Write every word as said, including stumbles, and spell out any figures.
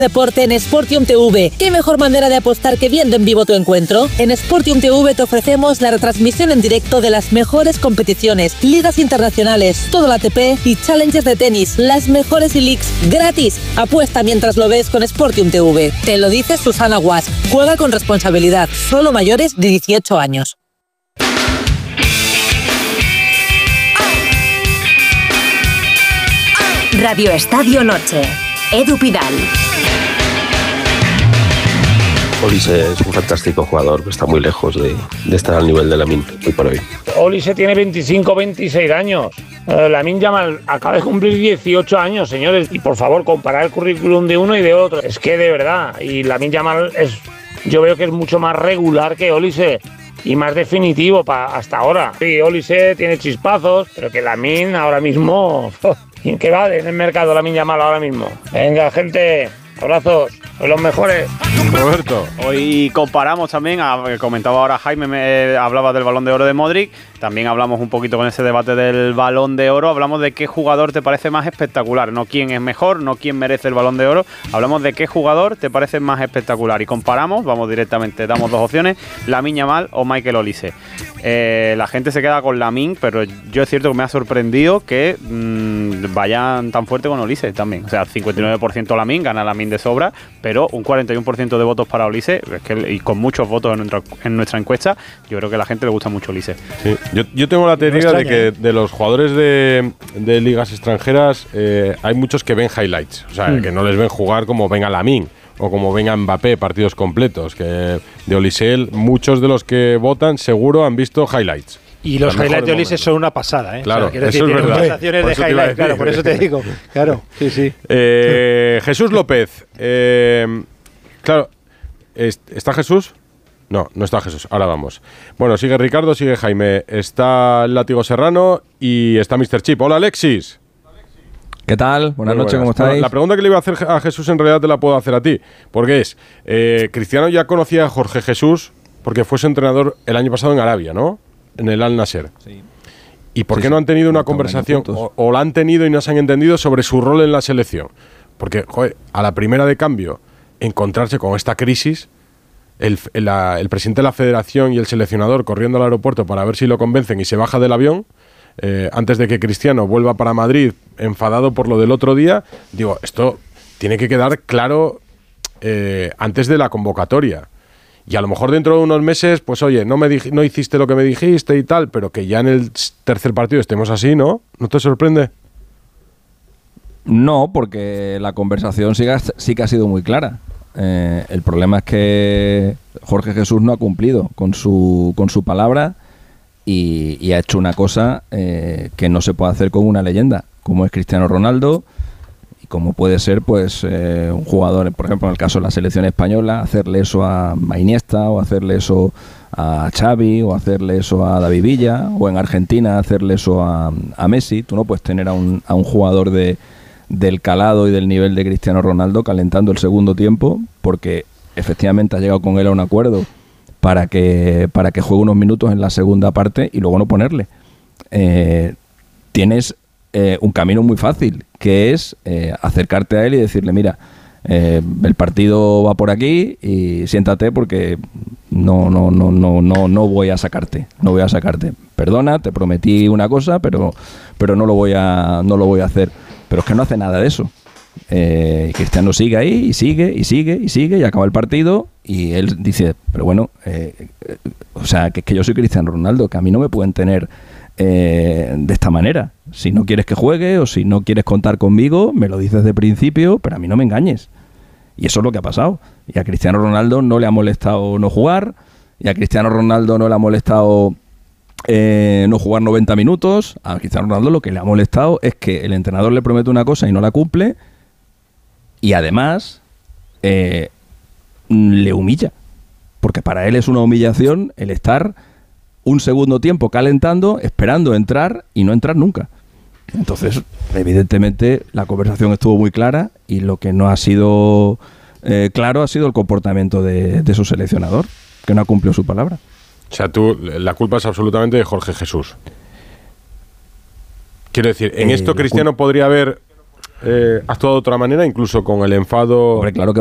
Deporte en Sportium T V. ¿Qué mejor manera de apostar que viendo en vivo tu encuentro? En Sportium T V te ofrecemos la retransmisión en directo de las mejores competiciones, ligas internacionales, todo el A T P y challenges de tenis, las mejores e-leagues gratis. Apuesta mientras lo ves con Sportium T V. Te lo dice Susana Guas. Juega con responsabilidad. Solo mayores de dieciocho años. Radio Estadio Noche. Edu Pidal. Olise es un fantástico jugador, está muy lejos de, de estar al nivel de Lamine hoy por hoy. Olise tiene veinticinco, veintiséis años. Eh, Lamine Yamal acaba de cumplir dieciocho años, señores. Y por favor, comparar el currículum de uno y de otro. Es que de verdad, y Lamine Yamal es, yo veo que es mucho más regular que Olise y más definitivo pa, hasta ahora. Sí, Olise tiene chispazos, pero que Lamine ahora mismo... ¿Qué vale en el mercado Lamine Yamal ahora mismo? Venga, gente, abrazos, sois los mejores. Roberto. Hoy comparamos también, a, comentaba ahora Jaime, me, hablaba del Balón de Oro de Modric, también hablamos un poquito con ese debate del Balón de Oro, hablamos de qué jugador te parece más espectacular, no quién es mejor, no quién merece el Balón de Oro, hablamos de qué jugador te parece más espectacular y comparamos, vamos directamente, damos dos opciones, Lamine Yamal o Michael Olise. Eh, la gente se queda con Lamine, pero yo es cierto que me ha sorprendido que mmm, vayan tan fuerte con Olise también, o sea, cincuenta y nueve por ciento Lamine, gana Lamine de sobra, pero un cuarenta y uno por ciento de votos para Olise, es que, y con muchos votos en nuestra, en nuestra encuesta, yo creo que a la gente le gusta mucho Olise. Sí. Yo, yo tengo la teoría no de que ¿eh? de los jugadores de, de ligas extranjeras eh, hay muchos que ven highlights, o sea, mm. que no les ven jugar como venga Lamine o como venga Mbappé, partidos completos, que de Olise muchos de los que votan seguro han visto highlights. Y los highlights de Olise son una pasada, ¿eh? Claro, o sea, eso decir, es verdad. Sensaciones de highlights, claro, por eso te digo. Claro, sí, sí. Eh, Jesús López, eh, claro, ¿está Jesús? No, no está Jesús, ahora vamos. Bueno, sigue Ricardo, sigue Jaime, está el Látigo Serrano y está míster Chip. Hola, Alexis. ¿Qué tal? Buenas noches, ¿cómo estáis? Bueno, la pregunta que le iba a hacer a Jesús en realidad te la puedo hacer a ti, porque es, eh, Cristiano ya conocía a Jorge Jesús porque fue su entrenador el año pasado en Arabia, ¿no? En el Al Nasser. Sí. ¿Y por sí, qué no han tenido una conversación, o, o la han tenido y no se han entendido sobre su rol en la selección? Porque, joder, a la primera de cambio, encontrarse con esta crisis, el, el, la, el presidente de la federación y el seleccionador corriendo al aeropuerto para ver si lo convencen y se baja del avión, eh, antes de que Cristiano vuelva para Madrid enfadado por lo del otro día, digo, esto tiene que quedar claro eh, antes de la convocatoria. Y a lo mejor dentro de unos meses, pues oye, no me dij- no hiciste lo que me dijiste y tal, pero que ya en el tercer partido estemos así, ¿no? ¿No te sorprende? No, porque la conversación sí, sí que ha sido muy clara. Eh, el problema es que Jorge Jesús no ha cumplido con su, con su palabra y, y ha hecho una cosa eh, que no se puede hacer con una leyenda, como es Cristiano Ronaldo, y como puede ser pues eh, un jugador, por ejemplo en el caso de la selección española, hacerle eso a Iniesta o hacerle eso a Xavi o hacerle eso a David Villa, o en Argentina hacerle eso a, a Messi. Tú no puedes tener a un, a un jugador de del calado y del nivel de Cristiano Ronaldo calentando el segundo tiempo, porque efectivamente has llegado con él a un acuerdo para que para que juegue unos minutos en la segunda parte y luego no ponerle. Eh, tienes eh, un camino muy fácil, que es eh, acercarte a él y decirle, mira, eh, el partido va por aquí y siéntate porque no no no no no no voy a sacarte, no voy a sacarte. Perdona, te prometí una cosa, pero pero no lo voy a no lo voy a hacer. Pero es que no hace nada de eso. Eh, Cristiano sigue ahí y sigue y sigue y sigue y acaba el partido y él dice, pero bueno, eh, eh, o sea, que es que yo soy Cristiano Ronaldo, que a mí no me pueden tener eh, de esta manera. Si no quieres que juegue o si no quieres contar conmigo, me lo dices de principio, pero a mí no me engañes. Y eso es lo que ha pasado. Y a Cristiano Ronaldo no le ha molestado no jugar, y a Cristiano Ronaldo no le ha molestado Eh, no jugar noventa minutos. A Cristiano Ronaldo lo que le ha molestado es que el entrenador le promete una cosa y no la cumple, y además eh, le humilla, porque para él es una humillación el estar un segundo tiempo calentando, esperando entrar y no entrar nunca. Entonces, evidentemente la conversación estuvo muy clara y lo que no ha sido eh, claro ha sido el comportamiento de, de su seleccionador, que no ha cumplido su palabra. O sea, tú, la culpa es absolutamente de Jorge Jesús. Quiero decir, en eh, esto Cristiano podría haber eh, actuado de otra manera, incluso con el enfado. Hombre, claro que